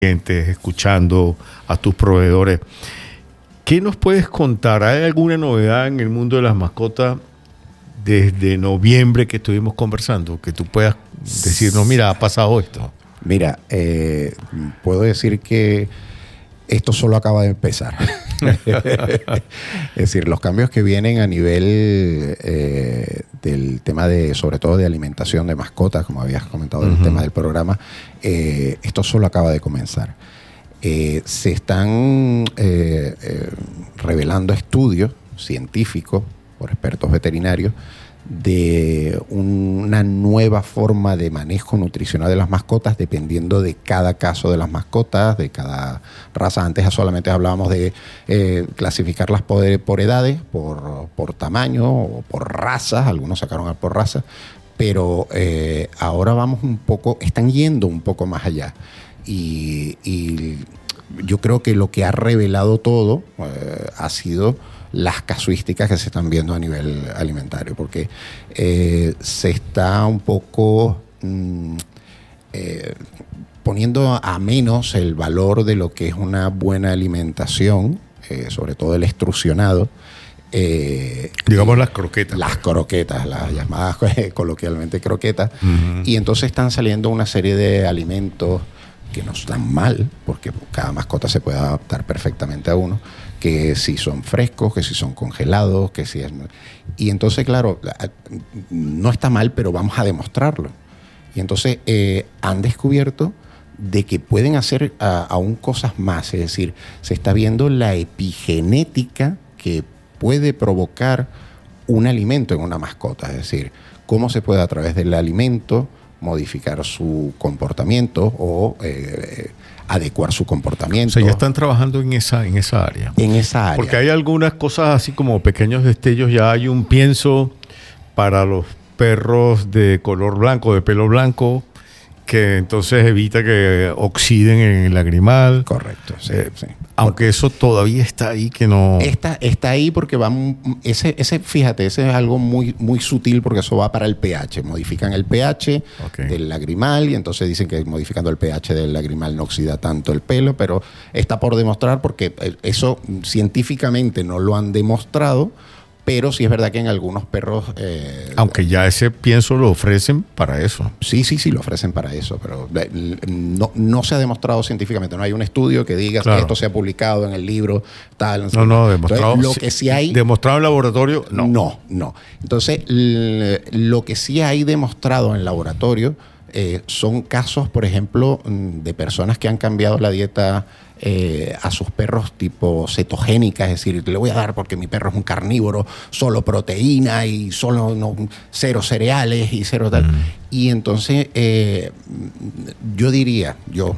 clientes, escuchando a tus proveedores. ¿Qué nos puedes contar? ¿Hay alguna novedad en el mundo de las mascotas desde noviembre que estuvimos conversando? Que tú puedas decirnos, mira, ha pasado esto. Mira, puedo decir que esto solo acaba de empezar. Es decir, los cambios que vienen a nivel del tema de, sobre todo de alimentación de mascotas, como habías comentado en el tema del programa, esto solo acaba de comenzar. Se están revelando estudios científicos por expertos veterinarios de una nueva forma de manejo nutricional de las mascotas dependiendo de cada caso de las mascotas, de cada raza. Antes solamente hablábamos de clasificarlas por edades, por tamaño o por razas, algunos sacaron por raza, pero ahora vamos un poco, están yendo un poco más allá. Y yo creo que lo que ha revelado todo ha sido las casuísticas que se están viendo a nivel alimentario, porque se está un poco poniendo a menos el valor de lo que es una buena alimentación, sobre todo el extrusionado. Digamos las croquetas. Las croquetas, las llamadas coloquialmente croquetas. Y entonces están saliendo una serie de alimentos que no están mal, porque cada mascota se puede adaptar perfectamente a uno, que si son frescos, que si son congelados, que si es... Y entonces, claro, no está mal, pero vamos a demostrarlo. Y entonces han descubierto de que pueden hacer aún cosas más, es decir, se está viendo la epigenética que puede provocar un alimento en una mascota, es decir, cómo se puede a través del alimento modificar su comportamiento o adecuar su comportamiento. O sea, ya están trabajando en esa área. En esa área. Porque hay algunas cosas así como pequeños destellos. Ya hay un pienso para los perros de color blanco, de pelo blanco, que entonces evita que oxiden en el lagrimal. Correcto, sí, sí. Aunque eso todavía está ahí, que no... Está ahí porque fíjate, ese es algo muy, muy sutil porque eso va para el pH. Modifican el pH del lagrimal y entonces dicen que modificando el pH del lagrimal no oxida tanto el pelo, pero está por demostrar porque eso científicamente no lo han demostrado. Pero sí es verdad que en algunos perros... aunque ya ese pienso lo ofrecen para eso. Sí, lo ofrecen para eso, pero no se ha demostrado científicamente. No hay un estudio que diga que esto se ha publicado en el libro, tal. No, demostrado. Entonces, lo que sí hay... ¿Demostrado en laboratorio? No. No. Entonces, lo que sí hay demostrado en laboratorio son casos, por ejemplo, de personas que han cambiado la dieta a sus perros tipo cetogénica, es decir, le voy a dar porque mi perro es un carnívoro, solo proteína y cero cereales y cero tal. Y entonces yo diría,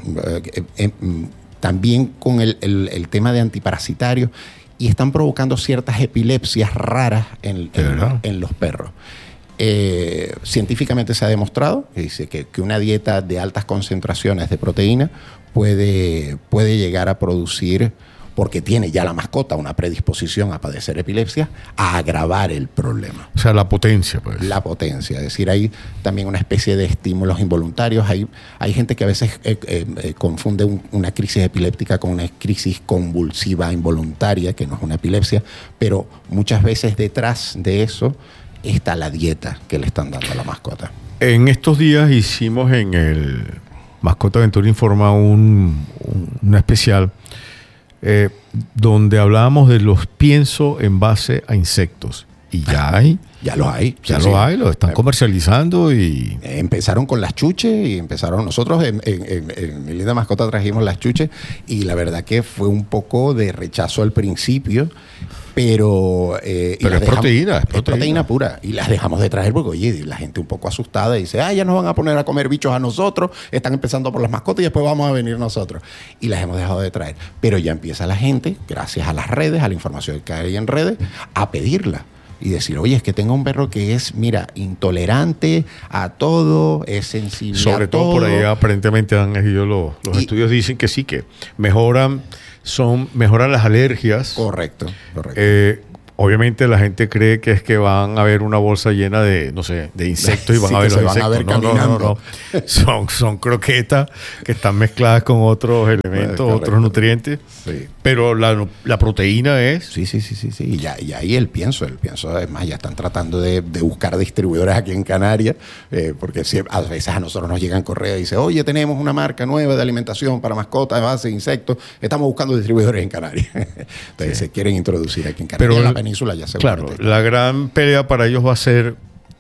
también con el tema de antiparasitarios, y están provocando ciertas epilepsias raras en los perros. Científicamente se ha demostrado que una dieta de altas concentraciones de proteína puede llegar a producir, porque tiene ya la mascota una predisposición a padecer epilepsia, a agravar el problema. O sea, la potencia, pues. La potencia, es decir, hay también una especie de estímulos involuntarios. Hay gente que a veces confunde una crisis epiléptica con una crisis convulsiva involuntaria, que no es una epilepsia, pero muchas veces detrás de eso está la dieta que le están dando a la mascota. En estos días hicimos en el Mascota Aventura Informa una especial donde hablábamos de los piensos en base a insectos. Y ya hay. Ya lo hay. Lo están comercializando y... Empezaron con las chuches y nosotros en Mi Linda Mascota trajimos las chuches y la verdad que fue un poco de rechazo al principio, pero es proteína. Es proteína pura y las dejamos de traer porque, oye, la gente un poco asustada dice, ya nos van a poner a comer bichos a nosotros, están empezando por las mascotas y después vamos a venir nosotros. Y las hemos dejado de traer. Pero ya empieza la gente, gracias a las redes, a la información que hay en redes, a pedirla. Y decir, oye, es que tengo un perro que es, intolerante a todo, es sensible a todo. Sobre todo por ahí aparentemente han elegido los estudios dicen que sí, que mejoran las alergias. Correcto. obviamente la gente cree que es que van a ver una bolsa llena de, no sé, de insectos y van a ver los insectos. Van a ver caminando. Son croquetas que están mezcladas con otros elementos, otros nutrientes. Sí. Pero la proteína es... Sí. Y ahí el pienso, es más, ya están tratando de buscar distribuidores aquí en Canarias, porque a veces a nosotros nos llegan correos y dicen, oye, tenemos una marca nueva de alimentación para mascotas, de base de insectos, estamos buscando distribuidores en Canarias. Entonces se quieren introducir aquí en Canarias. Pero en la península ya seguramente. Claro, la gran pelea para ellos va a ser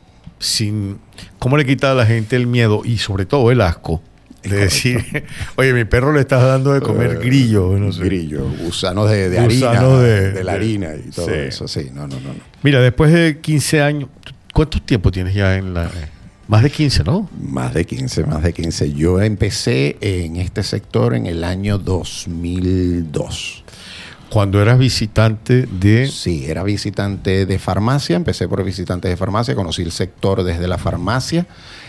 cómo le quita a la gente el miedo y sobre todo el asco. De decir, oye, mi perro le estás dando de comer grillo, no sé. Grillo, gusanos de harina, de la harina y todo eso, sí. No. Mira, después de 15 años, ¿cuánto tiempo tienes ya en la...? Más de 15, ¿no? Más de 15. Yo empecé en este sector en el año 2002. Cuando eras visitante de... Sí, era visitante de farmacia, empecé por visitante de farmacia, conocí el sector desde la farmacia.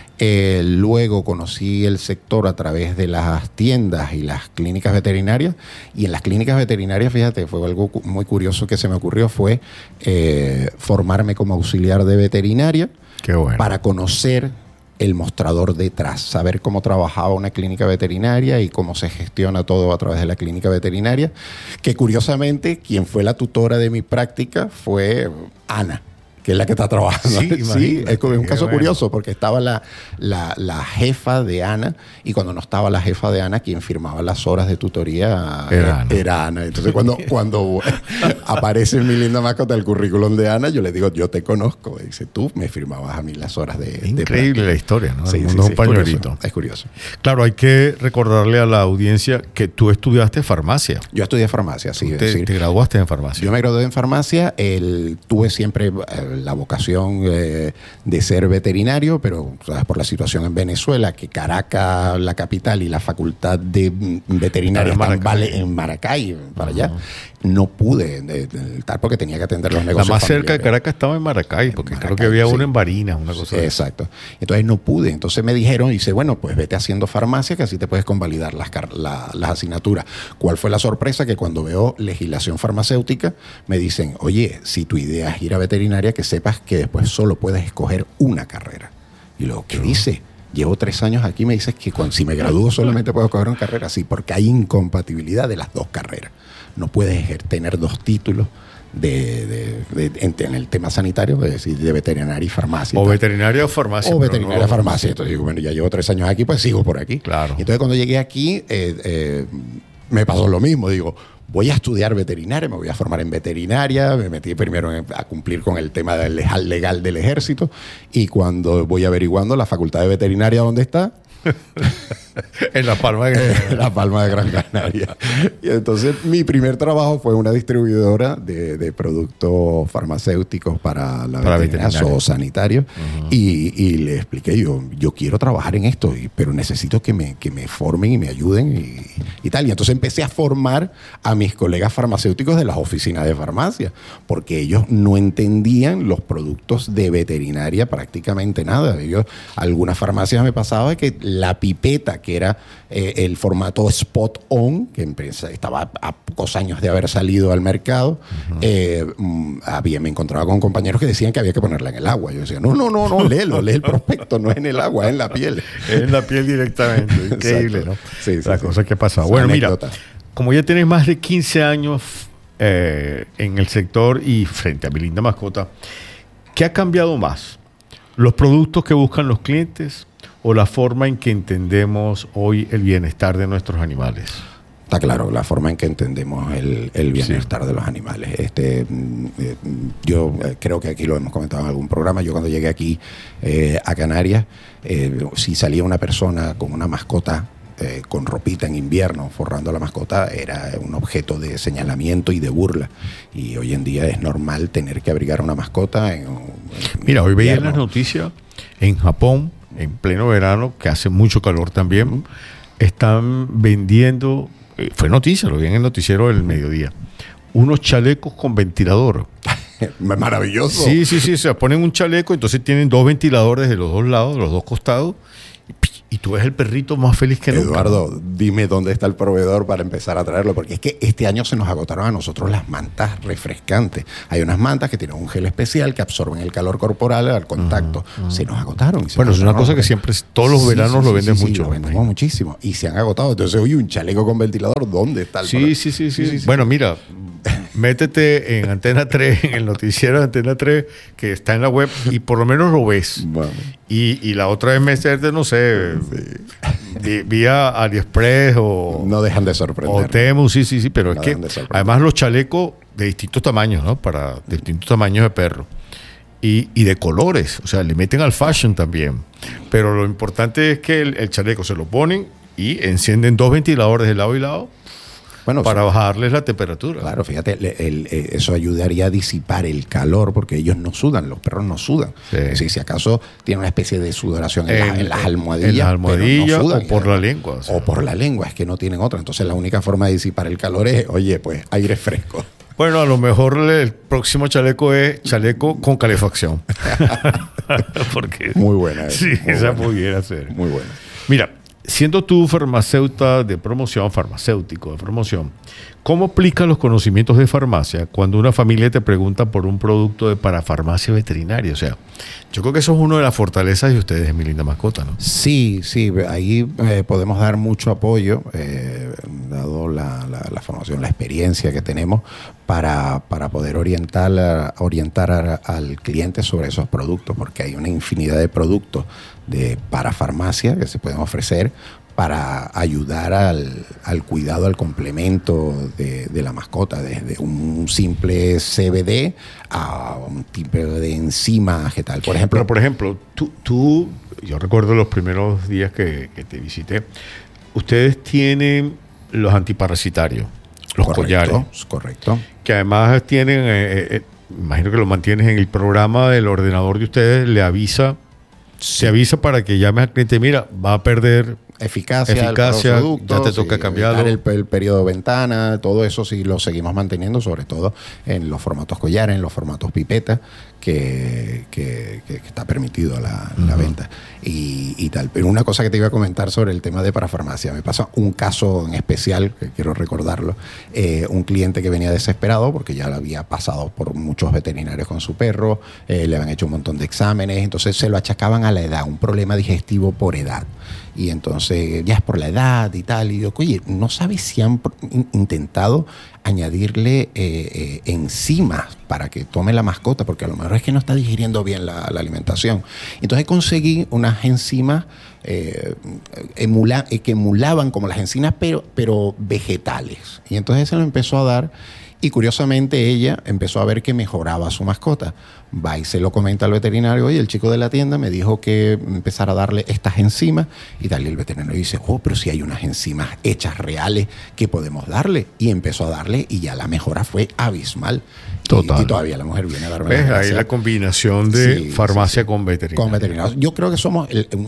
Luego conocí el sector a través de las tiendas y las clínicas veterinarias, y en las clínicas veterinarias, fíjate, fue algo muy curioso que se me ocurrió, fue formarme como auxiliar de veterinaria. Qué bueno. Para conocer el mostrador detrás, saber cómo trabajaba una clínica veterinaria y cómo se gestiona todo a través de la clínica veterinaria, que curiosamente quien fue la tutora de mi práctica fue Ana, que es la que está trabajando. Sí, es un caso curioso, porque estaba la jefa de Ana, y cuando no estaba la jefa de Ana, quien firmaba las horas de tutoría era Ana. Entonces, cuando aparece en Mi Linda Mascota el currículum de Ana, yo le digo, yo te conozco. Y dice, tú me firmabas a mí las horas de... Increíble la historia, ¿no? Sí, el mundo es un pañuelito. Es curioso. Claro, hay que recordarle a la audiencia que tú estudiaste farmacia. Yo estudié farmacia, sí. Te graduaste en farmacia. Yo me gradué en farmacia. Tuve siempre la vocación de ser veterinario, pero ¿sabes? Por la situación en Venezuela, que Caracas, la capital, y la facultad de veterinaria están en Maracay, para allá, no pude tal porque tenía que atender los negocios. La más cerca de Caracas estaba en Maracay, porque Maracay, creo que había uno en Barinas, una cosa así. Exacto. Entonces no pude. Entonces me dijeron, dice, bueno, pues vete haciendo farmacia, que así te puedes convalidar las asignaturas. ¿Cuál fue la sorpresa? Que cuando veo legislación farmacéutica, me dicen, oye, si tu idea es ir a veterinaria, que sepas que después solo puedes escoger una carrera. Y luego, ¿qué dice? Llevo 3 años aquí, me dices que si me gradúo solamente puedo escoger una carrera. Sí, porque hay incompatibilidad de las 2 carreras. No puedes tener 2 títulos en el tema sanitario, es decir, de veterinaria y farmacia. O veterinaria o farmacia. O veterinaria o farmacia. Entonces digo, bueno, ya llevo 3 años aquí, pues sigo por aquí. Claro. Entonces cuando llegué aquí, me pasó lo mismo. Digo, voy a estudiar veterinaria, me voy a formar en veterinaria, me metí primero a cumplir con el tema legal del ejército, y cuando voy averiguando la facultad de veterinaria, ¿dónde está? En La Palma de La Palma de Gran Canaria. Y entonces mi primer trabajo fue una distribuidora de productos farmacéuticos para veterinaria o sanitarios. Y le expliqué, yo quiero trabajar en esto, pero necesito que me formen y me ayuden y tal. Y entonces empecé a formar a mis colegas farmacéuticos de las oficinas de farmacia, porque ellos no entendían los productos de veterinaria prácticamente nada. Algunas farmacias me pasaba que la pipeta, que era el formato spot on, que estaba a pocos años de haber salido al mercado, me encontraba con compañeros que decían que había que ponerla en el agua. Yo decía, no, lee el prospecto, no es en el agua, es en la piel. Es en la piel directamente. Increíble, exacto. ¿no? Sí, la cosa que pasaba. Bueno, anécdota. Mira, como ya tienes más de 15 años en el sector y frente a Mi Linda Mascota, ¿qué ha cambiado más? ¿Los productos que buscan los clientes o la forma en que entendemos hoy el bienestar de nuestros animales? Está claro, la forma en que entendemos el bienestar de los animales. Yo creo que aquí lo hemos comentado en algún programa. Yo cuando llegué aquí a Canarias, si salía una persona con una mascota con ropita en invierno, forrando a la mascota, era un objeto de señalamiento y de burla. Y hoy en día es normal tener que abrigar a una mascota Mira, hoy veía en las noticias, en Japón, en pleno verano, que hace mucho calor también, están vendiendo, fue noticia, lo vi en el noticiero del mediodía, unos chalecos con ventilador. Maravilloso. Sí, o sea, ponen un chaleco, entonces tienen 2 ventiladores de los 2 lados, de los 2 costados, Y tú ves el perrito más feliz que nunca. Eduardo, dime dónde está el proveedor para empezar a traerlo, porque es que este año se nos agotaron a nosotros las mantas refrescantes. Hay unas mantas que tienen un gel especial que absorben el calor corporal al contacto. Se nos agotaron. Bueno, es una cosa que siempre, todos los veranos lo venden mucho. Lo vendemos muchísimo. Y se han agotado. Entonces, oye, un chaleco con ventilador, ¿dónde está el proveedor? Sí. Bueno, mira, métete en Antena 3, en el noticiero de Antena 3, que está en la web, y por lo menos lo ves. Bueno. Y la otra vez meterte, no sé, vía AliExpress o... No dejan de sorprender. O Temu, sí, pero No es que dejan de sorprender. además los chalecos de distintos tamaños, ¿no? Para distintos tamaños de perro. Y de colores, o sea, le meten al fashion también. Pero lo importante es que el chaleco se lo ponen y encienden 2 ventiladores de lado y lado. Bueno, para bajarles la temperatura. Claro, fíjate, eso ayudaría a disipar el calor porque ellos no sudan, los perros no sudan. Sí. Es decir, si acaso tiene una especie de sudoración en las almohadillas. En las almohadillas, pero no sudan, o por la lengua. O por la lengua, es que no tienen otra. Entonces la única forma de disipar el calor es, oye, pues aire fresco. Bueno, a lo mejor el próximo chaleco es chaleco con calefacción. Porque Muy buena. Sí, esa pudiera ser. Muy buena. Mira, siendo tú farmacéutico de promoción, ¿cómo aplicas los conocimientos de farmacia cuando una familia te pregunta por un producto de parafarmacia veterinaria? O sea, yo creo que eso es una de las fortalezas de ustedes en Mi Linda Mascota, ¿no? Sí, ahí podemos dar mucho apoyo, dado la formación, la experiencia que tenemos, para poder orientar al cliente sobre esos productos, porque hay una infinidad de productos de parafarmacia que se pueden ofrecer para ayudar al cuidado, al complemento de la mascota, desde un simple CBD a un tipo de enzima vegetal. Por ejemplo, Pero, por ejemplo, tú, yo recuerdo los primeros días que te visité, ustedes tienen los antiparasitarios, los collares. Correcto. Que además tienen, imagino que lo mantienes en el programa del ordenador de ustedes, se avisa para que llames al cliente, mira, va a perder eficacia ya te toca cambiarlo. El periodo de ventana, todo eso sí lo seguimos manteniendo, sobre todo en los formatos collares, en los formatos pipeta, que está permitido la venta y tal. Pero una cosa que te iba a comentar sobre el tema de parafarmacia, me pasa un caso en especial, que quiero recordarlo, un cliente que venía desesperado porque ya lo había pasado por muchos veterinarios con su perro, le habían hecho un montón de exámenes, entonces se lo achacaban a la edad, un problema digestivo por edad. Y entonces ya es por la edad y tal. Y yo, oye, ¿no sabes si han intentado añadirle enzimas para que tome la mascota? Porque a lo mejor es que no está digiriendo bien la alimentación. Entonces conseguí unas enzimas que emulaban como las enzimas, pero vegetales. Y entonces se lo empezó a dar. Y curiosamente ella empezó a ver que mejoraba su mascota. Va y se lo comenta al veterinario, y el chico de la tienda me dijo que empezara a darle estas enzimas y tal. Y el veterinario dice, pero si hay unas enzimas hechas reales que podemos darle. Y empezó a darle y ya la mejora fue abismal. Total. Y todavía la mujer viene a darme ¿Ves? Ahí la combinación de farmacia con veterinario. Con veterinario. Yo creo que somos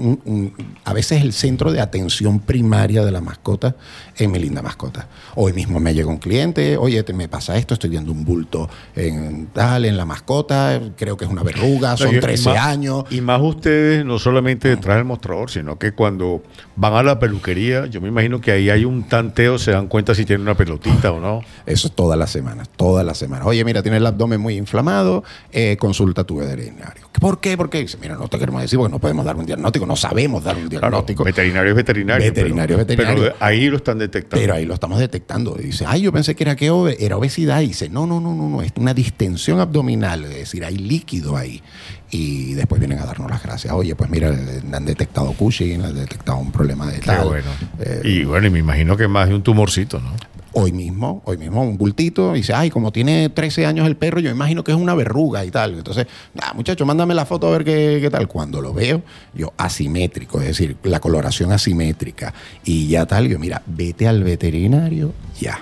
a veces el centro de atención primaria de la mascota en Mi Linda Mascota. Hoy mismo me llegó un cliente, oye, me pasa esto, estoy viendo un bulto en la mascota, creo que es una verruga, son 13 años. Y más ustedes, no solamente detrás del mostrador, sino que cuando van a la peluquería, yo me imagino que ahí hay un tanteo, se dan cuenta si tienen una pelotita o no. Eso es todas las semanas. Oye, mira, tienes el abdomen muy inflamado, consulta a tu veterinario. ¿Por qué? Dice, mira, no te queremos decir porque no podemos dar un diagnóstico, no sabemos dar un diagnóstico. Claro, veterinario es veterinario. Pero ahí lo están detectando. Pero ahí lo estamos detectando. Y dice, yo pensé que era obesidad. Y dice, no, es una distensión abdominal, es decir, hay líquido ahí. Y después vienen a darnos las gracias. Oye, pues mira, han detectado Cushing, han detectado un problema de tal. Bueno. Y me imagino que más de un tumorcito, ¿no? Hoy mismo, un bultito, y dice, como tiene 13 años el perro, yo imagino que es una verruga y tal. Entonces, muchacho, mándame la foto a ver qué tal. Cuando lo veo, yo asimétrico, es decir, la coloración asimétrica, y ya tal, yo, mira, vete al veterinario ya.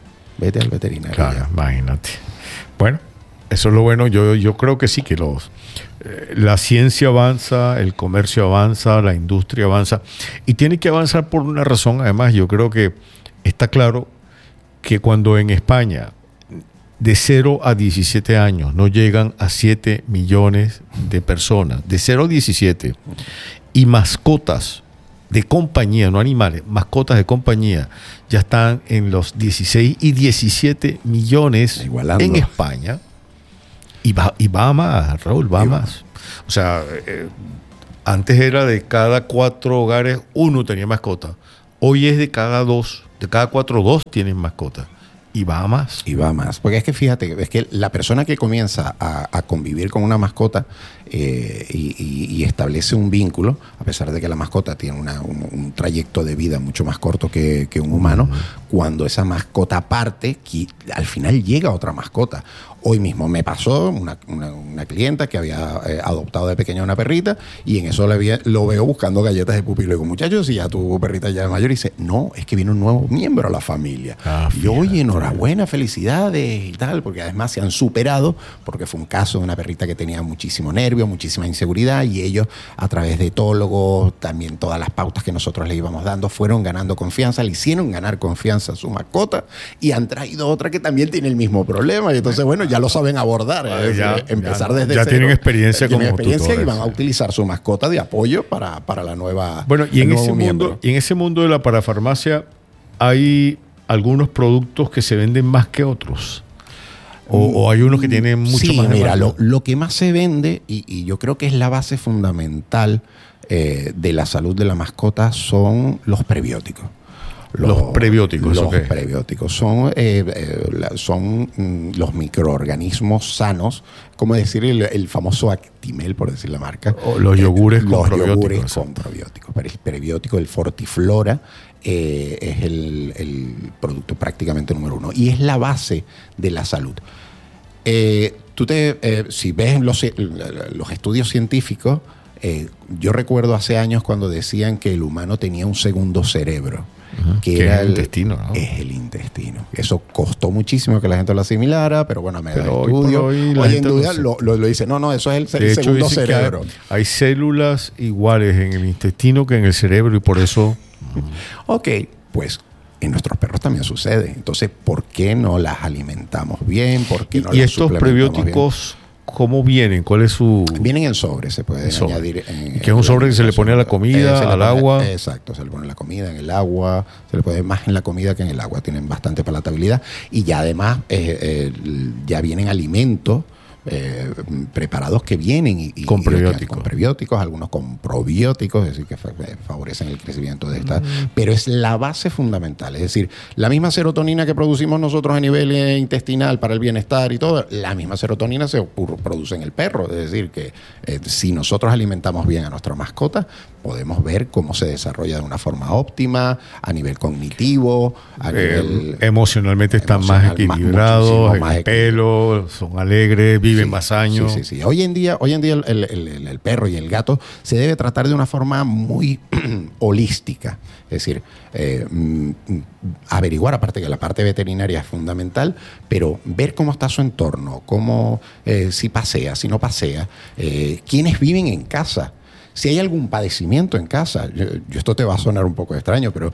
Claro, ya. Imagínate. Bueno, eso es lo bueno. Yo creo que sí, que la ciencia avanza, el comercio avanza, la industria avanza, y tiene que avanzar por una razón. Además, yo creo que está claro que cuando en España de 0 a 17 años no llegan a 7 millones de personas, de 0 a 17, y mascotas de compañía, no animales, mascotas de compañía, ya están en los 16 y 17 millones Igualando. en España. Y va más, Raúl, va más. O sea, antes era de cada 4 hogares, 1 tenía mascota. Hoy es de cada 2, de cada 4, 2 tienen mascota. Y va a más. Y va más. Porque es que fíjate, es que la persona que comienza a convivir con una mascota y establece un vínculo, a pesar de que la mascota tiene un trayecto de vida mucho más corto que un humano, cuando esa mascota parte, al final llega otra mascota. Hoy mismo me pasó una clienta que había adoptado de pequeña una perrita y en eso lo veo buscando galletas de pupilo. Y digo, muchachos, si ya tu perrita ya es mayor, y dice, no, es que viene un nuevo miembro a la familia. Y yo, oye, enhorabuena, felicidades y tal, porque además se han superado, porque fue un caso de una perrita que tenía muchísimo nervio, muchísima inseguridad, y ellos, a través de etólogos, también todas las pautas que nosotros le íbamos dando, fueron ganando confianza, le hicieron ganar confianza a su mascota y han traído otra que también tiene el mismo problema. Y entonces, bueno, ya lo saben abordar. Empezar desde ya cero. tienen experiencia como experiencia tutores. Y van a utilizar su mascota de apoyo para la nueva. Bueno, y en ese mundo de la parafarmacia hay algunos productos que se venden más que otros. O hay unos que tienen mucho más demanda. Mira, lo que más se vende, y yo creo que es la base fundamental de la salud de la mascota, son los prebióticos. Los prebióticos. Los prebióticos son los microorganismos sanos, como decir el famoso Actimel, por decir la marca. O los yogures con probióticos. Los yogures con probióticos. El prebiótico, el Fortiflora, es el producto prácticamente número 1 y es la base de la salud. Si ves los estudios científicos, yo recuerdo hace años cuando decían que el humano tenía un segundo cerebro. Que era el intestino, ¿no? Es el intestino. Eso costó muchísimo que la gente lo asimilara, pero bueno, me da estudio. Hoy en día lo dice, no, eso es el segundo cerebro. Hay células iguales en el intestino que en el cerebro y por eso... Ok, pues en nuestros perros también sucede. Entonces, ¿por qué no las alimentamos bien? ¿Por qué no ¿Y las estos suplementamos prebióticos cómo vienen? ¿Cuál es su...? Vienen en sobre, se puede añadir. ¿Que es un sobre que se le pone a la comida, al agua? Exacto, se le pone en la comida, en el agua, se le pone más en la comida que en el agua. Tienen bastante palatabilidad y ya además ya vienen alimentos preparados que vienen con prebióticos. Con prebióticos, algunos con probióticos, es decir, que favorecen el crecimiento de esta. Pero es la base fundamental. Es decir, la misma serotonina que producimos nosotros a nivel intestinal para el bienestar y todo, la misma serotonina se produce en el perro. Es decir, que si nosotros alimentamos bien a nuestra mascota, podemos ver cómo se desarrolla de una forma óptima, a nivel cognitivo, a nivel emocionalmente están más equilibrados, más el pelo, son alegres, viven más años. Sí. Hoy en día el perro y el gato se debe tratar de una forma muy holística. Es decir, averiguar, aparte que la parte veterinaria es fundamental, pero ver cómo está su entorno, cómo, si pasea, si no pasea, quiénes viven en casa. Si hay algún padecimiento en casa, esto te va a sonar un poco extraño, pero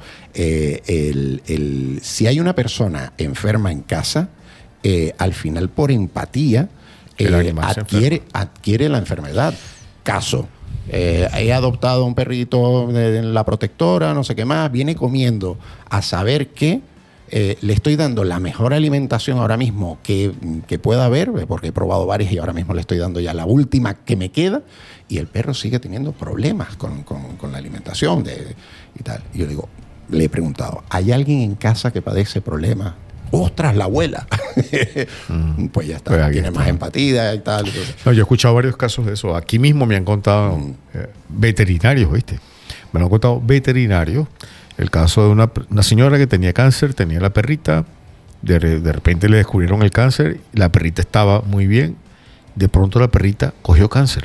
si hay una persona enferma en casa, al final por empatía adquiere la enfermedad. Caso, he adoptado un perrito de la protectora, no sé qué más, viene comiendo a saber que le estoy dando la mejor alimentación ahora mismo que pueda haber, porque he probado varias y ahora mismo le estoy dando ya la última que me queda, y el perro sigue teniendo problemas con la alimentación y tal. Y yo le he preguntado, ¿hay alguien en casa que padece problemas? ¡Ostras, la abuela! Pues ya está, pues tiene más empatía y tal. No, yo he escuchado varios casos de eso. Aquí mismo me han contado veterinarios, ¿viste? Me lo han contado veterinarios. El caso de una señora que tenía cáncer, tenía la perrita, de repente le descubrieron el cáncer, la perrita estaba muy bien, de pronto la perrita cogió cáncer.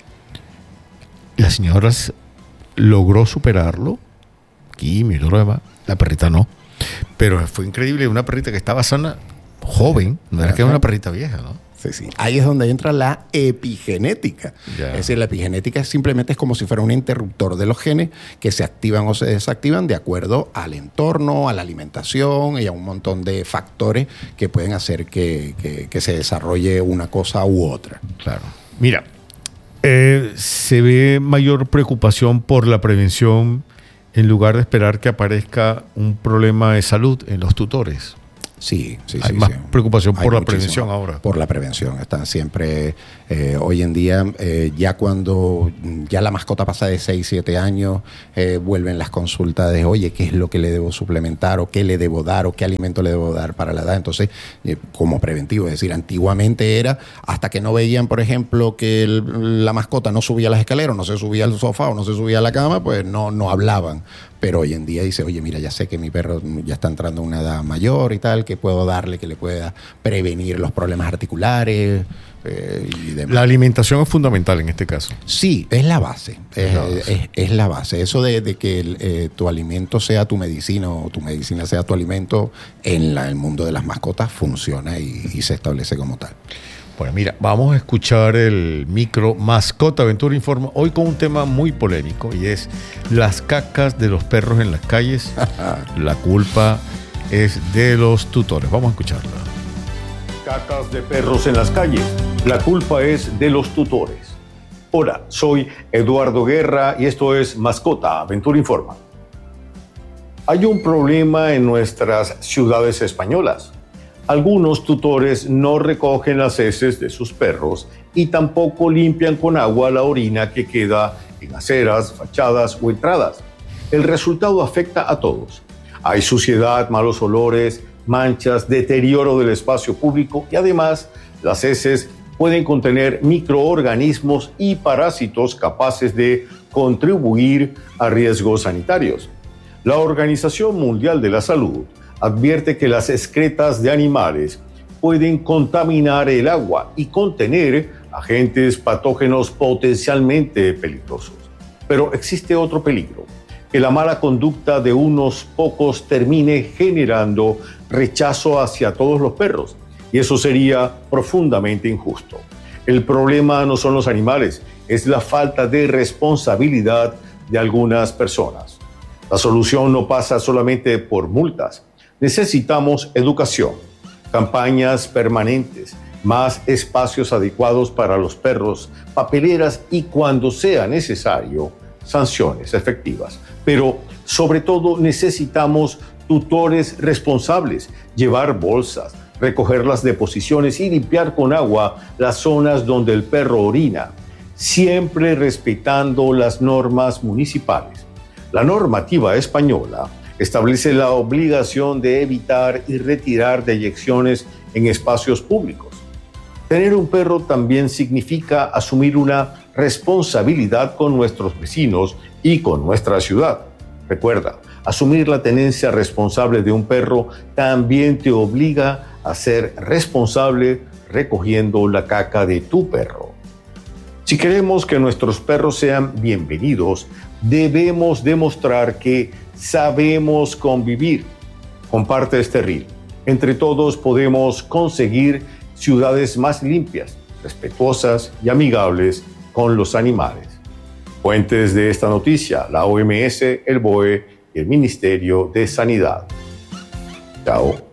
La señora logró superarlo, quimio y todo lo demás, la perrita no. Pero fue increíble, una perrita que estaba sana, joven, no era que era una perrita vieja, ¿no? Sí. Ahí es donde entra la epigenética. Es decir, la epigenética simplemente es como si fuera un interruptor de los genes que se activan o se desactivan de acuerdo al entorno, a la alimentación y a un montón de factores que pueden hacer que se desarrolle una cosa u otra. Claro. Mira, se ve mayor preocupación por la prevención en lugar de esperar que aparezca un problema de salud en los tutores. Sí. Hay más preocupación por la muchísimo prevención ahora. Por la prevención. Están siempre, hoy en día, ya cuando ya la mascota pasa de 6, 7 años, vuelven las consultas de, oye, ¿qué es lo que le debo suplementar? ¿O qué le debo dar? ¿O qué alimento le debo dar para la edad? Entonces, como preventivo, es decir, antiguamente era hasta que no veían, por ejemplo, que la mascota no subía las escaleras, no se subía al sofá o no se subía a la cama, pues no hablaban. Pero hoy en día dice, oye, mira, ya sé que mi perro ya está entrando a una edad mayor y tal, que puedo darle, que le pueda prevenir los problemas articulares y demás. La alimentación es fundamental en este caso. Sí, es la base. Es la base. Eso de que tu alimento sea tu medicina o tu medicina sea tu alimento en el mundo de las mascotas funciona y se establece como tal. Bueno, mira, vamos a escuchar el micro Mascota Aventura Informa, hoy con un tema muy polémico y es las cacas de los perros en las calles. La culpa es de los tutores. Vamos a escucharla. Cacas de perros en las calles. La culpa es de los tutores. Hola, soy Eduardo Guerra y esto es Mascota Aventura Informa. Hay un problema en nuestras ciudades españolas. Algunos tutores no recogen las heces de sus perros y tampoco limpian con agua la orina que queda en aceras, fachadas o entradas. El resultado afecta a todos. Hay suciedad, malos olores, manchas, deterioro del espacio público y además las heces pueden contener microorganismos y parásitos capaces de contribuir a riesgos sanitarios. La Organización Mundial de la Salud advierte que las excretas de animales pueden contaminar el agua y contener agentes patógenos potencialmente peligrosos. Pero existe otro peligro, que la mala conducta de unos pocos termine generando rechazo hacia todos los perros, y eso sería profundamente injusto. El problema no son los animales, es la falta de responsabilidad de algunas personas. La solución no pasa solamente por multas. Necesitamos educación, campañas permanentes, más espacios adecuados para los perros, papeleras y, cuando sea necesario, sanciones efectivas. Pero, sobre todo, necesitamos tutores responsables, llevar bolsas, recoger las deposiciones y limpiar con agua las zonas donde el perro orina, siempre respetando las normas municipales. La normativa española establece la obligación de evitar y retirar deyecciones en espacios públicos. Tener un perro también significa asumir una responsabilidad con nuestros vecinos y con nuestra ciudad. Recuerda, asumir la tenencia responsable de un perro también te obliga a ser responsable recogiendo la caca de tu perro. Si queremos que nuestros perros sean bienvenidos, debemos demostrar que sabemos convivir. Comparte este reel. Entre todos podemos conseguir ciudades más limpias, respetuosas y amigables con los animales. Fuentes de esta noticia: la OMS, el BOE y el Ministerio de Sanidad. Chao.